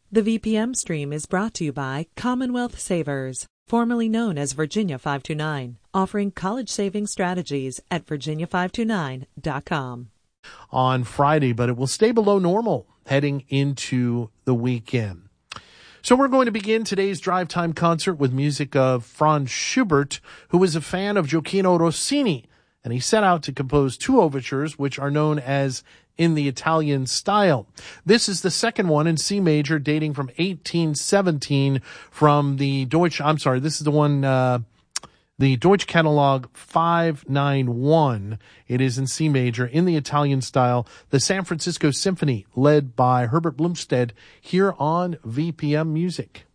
The VPM stream is brought to you by Commonwealth Savers, formerly known as Virginia 529, offering college saving strategies at virginia529.com. On Friday, but it will stay below normal heading into the weekend. So we're going to begin today's Drive Time concert with music of Franz Schubert, who was a fan of Gioachino Rossini, and he set out to compose two overtures, which are known as In the Italian Style. This is the second one in C major, dating from 1817 from the this is the one, the Deutsche Catalog 591. It is in C major, in the Italian style, the San Francisco Symphony, led by Herbert Blumstead, here on VPM Music.